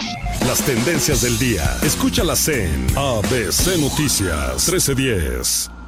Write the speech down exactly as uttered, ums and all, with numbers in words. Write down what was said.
Las tendencias del día. Escúchalas en A B C Noticias trece diez.